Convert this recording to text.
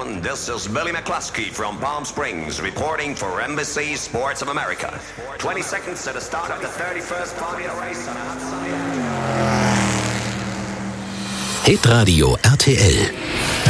gentlemen, this is Billy McCluskey from Palm Springs reporting for NBC Sports of America. 20 seconds to the start of the 31st Formula race on a hot sunny afternoon. Hitradio RTL